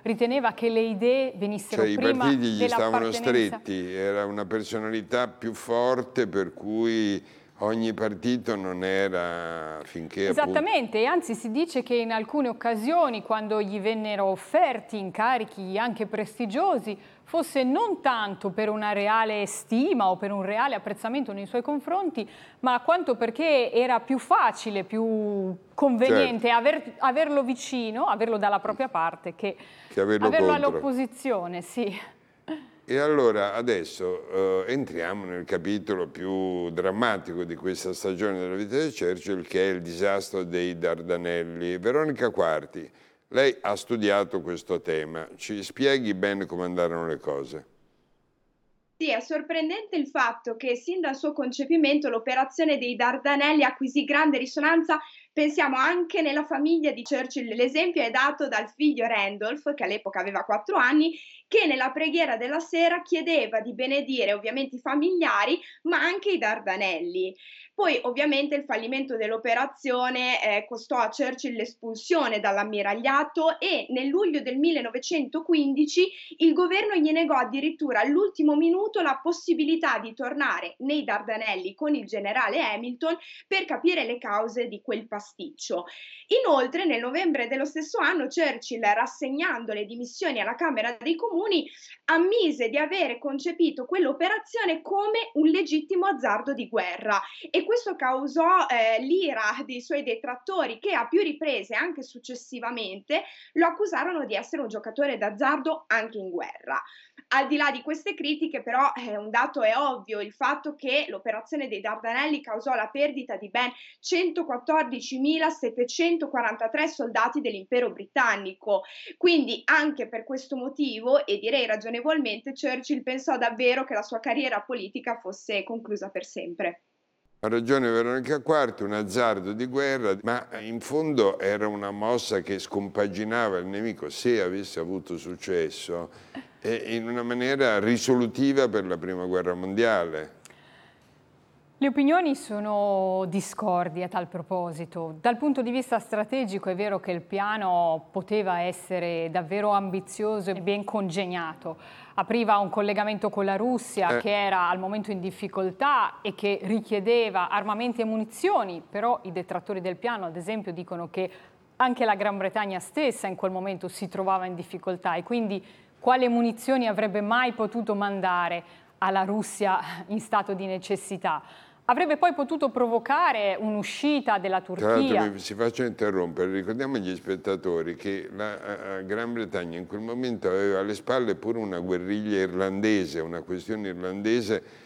riteneva che le idee venissero Cioè, prima i partiti gli stavano dell'appartenenza. stretti, era una personalità più forte per cui ogni partito non era finché appunto... Esattamente, e anzi si dice che in alcune occasioni, quando gli vennero offerti incarichi anche prestigiosi, fosse non tanto per una reale stima o per un reale apprezzamento nei suoi confronti, ma quanto perché era più facile, più conveniente averlo vicino, averlo dalla propria parte, che averlo averlo contro. all'opposizione, sì. E allora adesso entriamo nel capitolo più drammatico di questa stagione della vita di Churchill, che è il disastro dei Dardanelli. Veronica Quarti, lei ha studiato questo tema, ci spieghi bene come andarono le cose? Sì, è sorprendente il fatto che sin dal suo concepimento l'operazione dei Dardanelli acquisì grande risonanza, pensiamo anche nella famiglia di Churchill. L'esempio è dato dal figlio Randolph, che all'epoca aveva 4 anni, che nella preghiera della sera chiedeva di benedire ovviamente i familiari, ma anche i Dardanelli. Poi ovviamente il fallimento dell'operazione costò a Churchill l'espulsione dall'ammiragliato e nel luglio del 1915 il governo gli negò addirittura all'ultimo minuto la possibilità di tornare nei Dardanelli con il generale Hamilton per capire le cause di quel pasticcio. Inoltre, nel novembre dello stesso anno, Churchill, rassegnando le dimissioni alla Camera dei Comuni, ammise di avere concepito quell'operazione come un legittimo azzardo di guerra e questo causò l'ira dei suoi detrattori che a più riprese, anche successivamente, lo accusarono di essere un giocatore d'azzardo anche in guerra. Al di là di queste critiche, però, un dato è ovvio, il fatto che l'operazione dei Dardanelli causò la perdita di ben 114.743 soldati dell'impero britannico. Quindi, anche per questo motivo, e direi ragionevolmente, Churchill pensò davvero che la sua carriera politica fosse conclusa per sempre. Ha ragione Veronica Quarti, un azzardo di guerra, ma in fondo era una mossa che scompaginava il nemico, se avesse avuto successo, in una maniera risolutiva per la Prima Guerra Mondiale. Le opinioni sono discordi a tal proposito. Dal punto di vista strategico è vero che il piano poteva essere davvero ambizioso e ben congegnato. Apriva un collegamento con la Russia che era al momento in difficoltà e che richiedeva armamenti e munizioni, però i detrattori del piano ad esempio dicono che anche la Gran Bretagna stessa in quel momento si trovava in difficoltà e quindi quale munizioni avrebbe mai potuto mandare alla Russia in stato di necessità? Avrebbe poi potuto provocare un'uscita della Turchia. Tra l'altro mi si faccio interrompere, ricordiamo agli spettatori che la Gran Bretagna in quel momento aveva alle spalle pure una guerriglia irlandese, una questione irlandese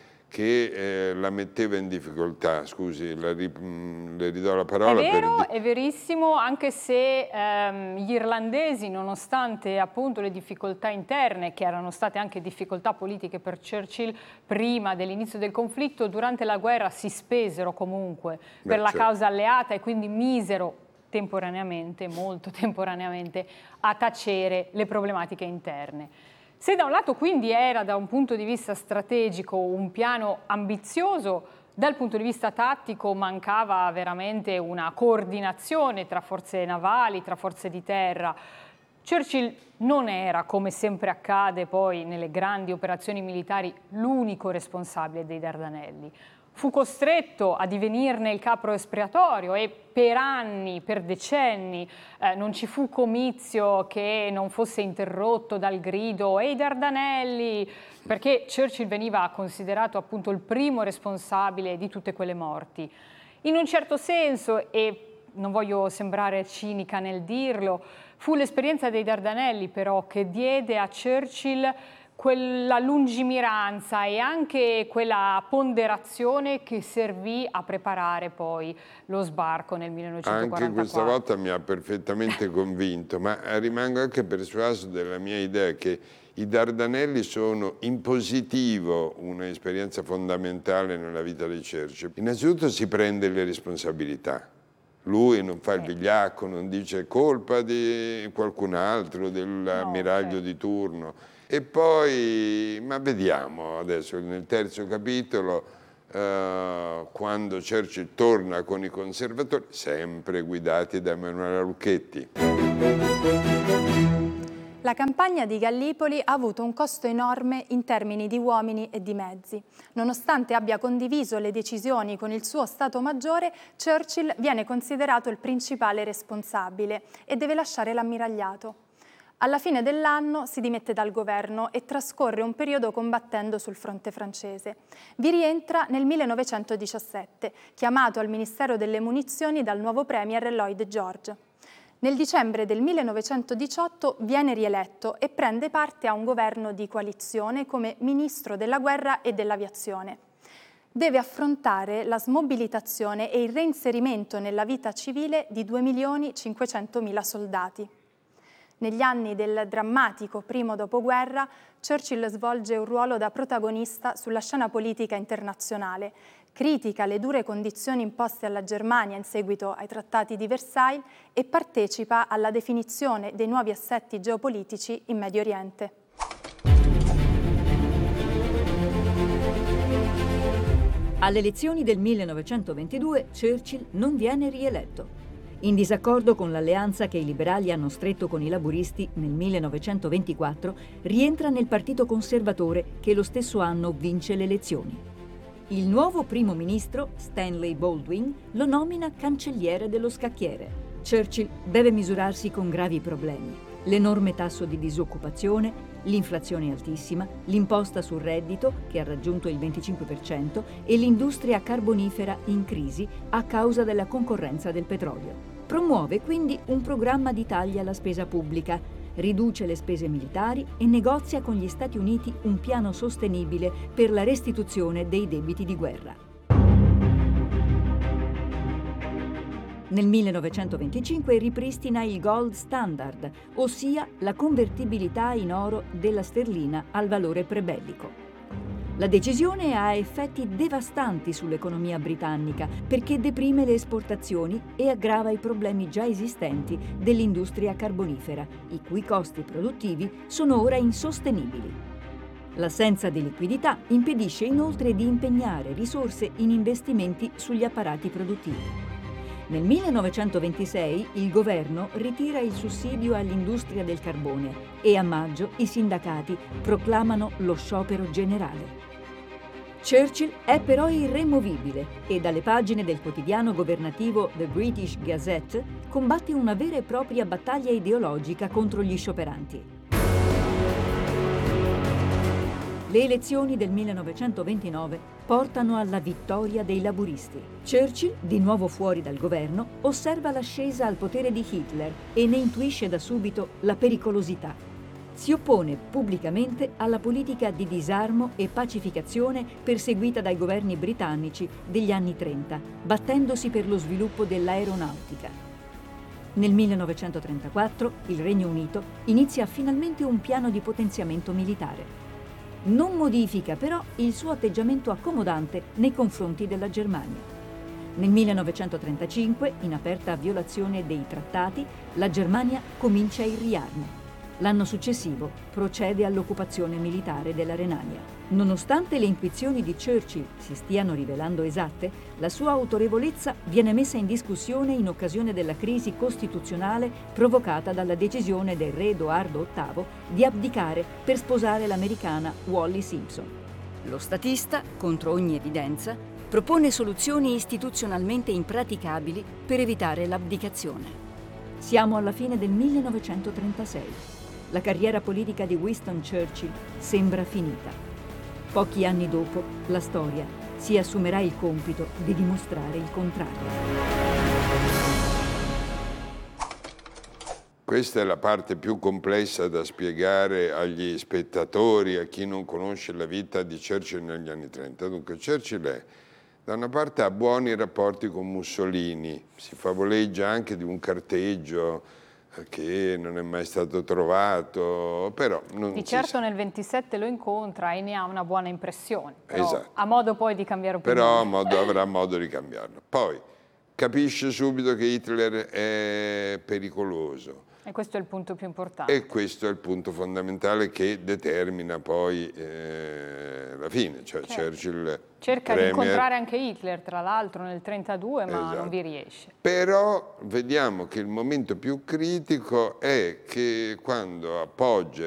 che la metteva in difficoltà. Scusi, le ridò la parola. È vero, è verissimo, anche se gli irlandesi, nonostante appunto le difficoltà interne, che erano state anche difficoltà politiche per Churchill prima dell'inizio del conflitto, durante la guerra si spesero comunque per la causa alleata e quindi misero temporaneamente, molto temporaneamente, a tacere le problematiche interne. Se da un lato quindi era da un punto di vista strategico un piano ambizioso, dal punto di vista tattico mancava veramente una coordinazione tra forze navali, tra forze di terra. Churchill non era, come sempre accade poi nelle grandi operazioni militari, l'unico responsabile dei Dardanelli. Fu costretto a divenirne il capro espiatorio e per anni, per decenni, non ci fu comizio che non fosse interrotto dal grido «Ehi Dardanelli!», perché Churchill veniva considerato appunto il primo responsabile di tutte quelle morti. In un certo senso, e non voglio sembrare cinica nel dirlo, fu l'esperienza dei Dardanelli però che diede a Churchill quella lungimiranza e anche quella ponderazione che servì a preparare poi lo sbarco nel 1944. Anche questa volta mi ha perfettamente convinto, ma rimango anche persuaso della mia idea che i Dardanelli sono in positivo un'esperienza fondamentale nella vita di Churchill. Innanzitutto si prende le responsabilità. Lui non fa il vigliacco, non dice colpa di qualcun altro, dell'ammiraglio di turno. E poi, ma vediamo adesso nel terzo capitolo, quando Churchill torna con i conservatori, sempre guidati da Emanuela Lucchetti. La campagna di Gallipoli ha avuto un costo enorme in termini di uomini e di mezzi. Nonostante abbia condiviso le decisioni con il suo Stato Maggiore, Churchill viene considerato il principale responsabile e deve lasciare l'ammiragliato. Alla fine dell'anno si dimette dal governo e trascorre un periodo combattendo sul fronte francese. Vi rientra nel 1917, chiamato al Ministero delle Munizioni dal nuovo premier Lloyd George. Nel dicembre del 1918 viene rieletto e prende parte a un governo di coalizione come ministro della guerra e dell'aviazione. Deve affrontare la smobilitazione e il reinserimento nella vita civile di 2.500.000 soldati. Negli anni del drammatico primo dopoguerra, Churchill svolge un ruolo da protagonista sulla scena politica internazionale, critica le dure condizioni imposte alla Germania in seguito ai trattati di Versailles e partecipa alla definizione dei nuovi assetti geopolitici in Medio Oriente. Alle elezioni del 1922 Churchill non viene rieletto. In disaccordo con l'alleanza che i liberali hanno stretto con i laburisti nel 1924, rientra nel Partito Conservatore che lo stesso anno vince le elezioni. Il nuovo primo ministro, Stanley Baldwin, lo nomina cancelliere dello scacchiere. Churchill deve misurarsi con gravi problemi: l'enorme tasso di disoccupazione, l'inflazione altissima, l'imposta sul reddito, che ha raggiunto il 25%, e l'industria carbonifera in crisi a causa della concorrenza del petrolio. Promuove quindi un programma di tagli alla spesa pubblica, riduce le spese militari e negozia con gli Stati Uniti un piano sostenibile per la restituzione dei debiti di guerra. Nel 1925 ripristina il gold standard, ossia la convertibilità in oro della sterlina al valore prebellico. La decisione ha effetti devastanti sull'economia britannica perché deprime le esportazioni e aggrava i problemi già esistenti dell'industria carbonifera, i cui costi produttivi sono ora insostenibili. L'assenza di liquidità impedisce inoltre di impegnare risorse in investimenti sugli apparati produttivi. Nel 1926 il governo ritira il sussidio all'industria del carbone e a maggio i sindacati proclamano lo sciopero generale. Churchill è però irremovibile e dalle pagine del quotidiano governativo The British Gazette combatte una vera e propria battaglia ideologica contro gli scioperanti. Le elezioni del 1929 portano alla vittoria dei laburisti. Churchill, di nuovo fuori dal governo, osserva l'ascesa al potere di Hitler e ne intuisce da subito la pericolosità. Si oppone pubblicamente alla politica di disarmo e pacificazione perseguita dai governi britannici degli anni 30, battendosi per lo sviluppo dell'aeronautica. Nel 1934 il Regno Unito inizia finalmente un piano di potenziamento militare. Non modifica però il suo atteggiamento accomodante nei confronti della Germania. Nel 1935, in aperta violazione dei trattati, la Germania comincia il riarmo. L'anno successivo procede all'occupazione militare della Renania. Nonostante le intuizioni di Churchill si stiano rivelando esatte, la sua autorevolezza viene messa in discussione in occasione della crisi costituzionale provocata dalla decisione del re Edoardo VIII di abdicare per sposare l'americana Wallis Simpson. Lo statista, contro ogni evidenza, propone soluzioni istituzionalmente impraticabili per evitare l'abdicazione. Siamo alla fine del 1936. La carriera politica di Winston Churchill sembra finita. Pochi anni dopo, la storia si assumerà il compito di dimostrare il contrario. Questa è la parte più complessa da spiegare agli spettatori, a chi non conosce la vita di Churchill negli anni 30. Dunque, Churchill da una parte ha buoni rapporti con Mussolini, si favoleggia anche di un carteggio che non è mai stato trovato, però non di certo nel 27 lo incontra e ne ha una buona impressione, però esatto. Ha modo poi di cambiare opinione. Però avrà modo di cambiarlo. Poi capisce subito che Hitler è pericoloso. E questo è il punto più importante. E questo è il punto fondamentale che determina poi la fine. Cioè Churchill cerca di incontrare anche Hitler, tra l'altro, nel 1932, ma esatto, non vi riesce. Però vediamo che il momento più critico è che quando appoggia